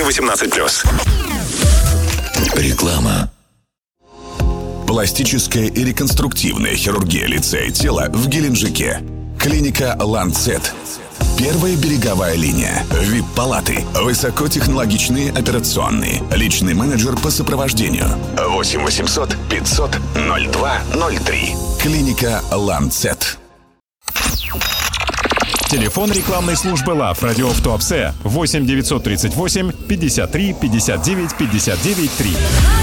18+. Реклама. Пластическая и реконструктивная хирургия лица и тела в Геленджике. Клиника «Ланцет». Первая береговая линия. ВИП-палаты. Высокотехнологичные операционные. Личный менеджер по сопровождению. 8 800 500 0203. Клиника «Ланцет». Телефон рекламной службы ЛАФ «Радио в Туапсе» 8 938 53 59 59 3.